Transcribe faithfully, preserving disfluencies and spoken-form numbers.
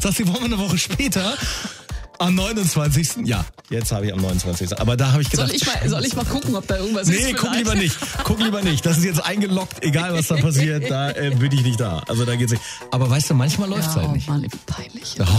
Sagt sie, wollen wir eine Woche später? Am neunundzwanzigsten Ja, jetzt habe ich am neunundzwanzigsten Aber da habe ich gedacht... Soll ich, mal, soll ich mal gucken, ob da irgendwas nee, ist? Nee, guck vielleicht? lieber nicht. Guck lieber nicht. Das ist jetzt eingeloggt, egal was da passiert, da äh, bin ich nicht da. Also da geht's nicht. Aber weißt du, manchmal läuft's ja, halt oh nicht. Mann, wie peinlich. Oh.